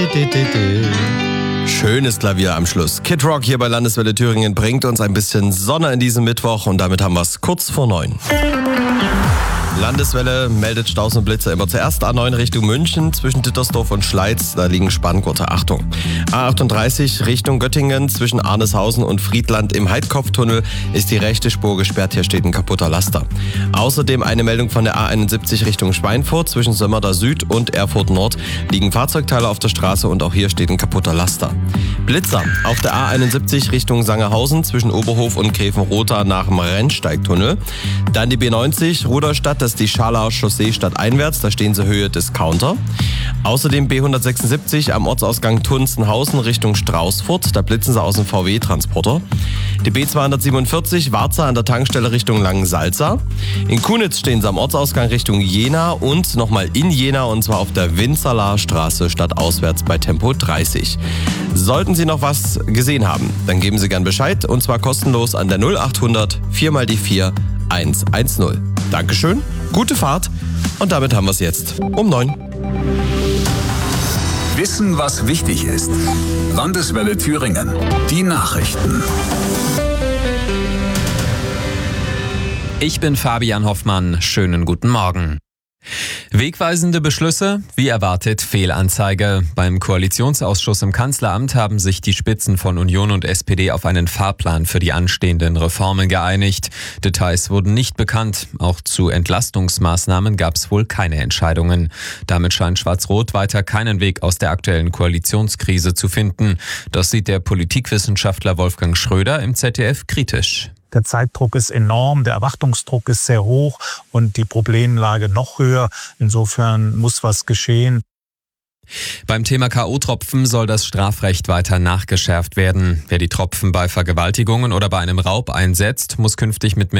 Schönes Klavier am Schluss. Kid Rock hier bei Landeswelle Thüringen bringt uns ein bisschen Sonne in diesem Mittwoch und damit haben wir es kurz vor 9. Landeswelle meldet Staus und Blitze immer zuerst A9 Richtung München zwischen Dittersdorf und Schleiz, da liegen Spanngurte, Achtung. A38 Richtung Göttingen zwischen Arneshausen und Friedland im Heidkopftunnel ist die rechte Spur gesperrt, hier steht ein kaputter Laster. Außerdem eine Meldung von der A71 Richtung Schweinfurt zwischen Sömmerda Süd und Erfurt Nord liegen Fahrzeugteile auf der Straße und auch hier steht ein kaputter Laster. Blitzer auf der A71 Richtung Sangerhausen zwischen Oberhof und Gräfenrotha nach dem Rennsteigtunnel. Dann die B90 Ruderstadt, das ist die Scharlauer Chaussee stadteinwärts, da stehen sie Höhe Discounter. Außerdem B176 am Ortsausgang Tunzenhausen Richtung Straußfurt, da blitzen sie aus dem VW-Transporter. Die B247 Warza an der Tankstelle Richtung Langensalza. In Kunitz stehen sie am Ortsausgang Richtung Jena und nochmal in Jena und zwar auf der Winzerlaer Straße stadtauswärts bei Tempo 30. Sollten Sie noch was gesehen haben, dann geben Sie gern Bescheid und zwar kostenlos an der 0800 4x4 110. Dankeschön, gute Fahrt und damit haben wir es jetzt um 9. Wissen, was wichtig ist. Landeswelle Thüringen. Die Nachrichten. Ich bin Fabian Hoffmann. Schönen guten Morgen. Wegweisende Beschlüsse, wie erwartet Fehlanzeige. Beim Koalitionsausschuss im Kanzleramt haben sich die Spitzen von Union und SPD auf einen Fahrplan für die anstehenden Reformen geeinigt. Details wurden nicht bekannt. Auch zu Entlastungsmaßnahmen gab es wohl keine Entscheidungen. Damit scheint Schwarz-Rot weiter keinen Weg aus der aktuellen Koalitionskrise zu finden. Das sieht der Politikwissenschaftler Wolfgang Schröder im ZDF kritisch. Der Zeitdruck ist enorm, der Erwartungsdruck ist sehr hoch und die Problemlage noch höher. Insofern muss was geschehen. Beim Thema K.O.-Tropfen soll das Strafrecht weiter nachgeschärft werden. Wer die Tropfen bei Vergewaltigungen oder bei einem Raub einsetzt, muss künftig mit